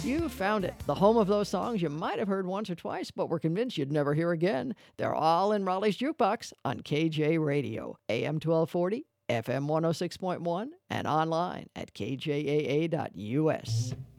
You found it. The home of those songs you might have heard once or twice, but were convinced you'd never hear again. They're all in Raleigh's Jukebox on KJ Radio, AM 1240, FM 106.1, and online at kjaa.us.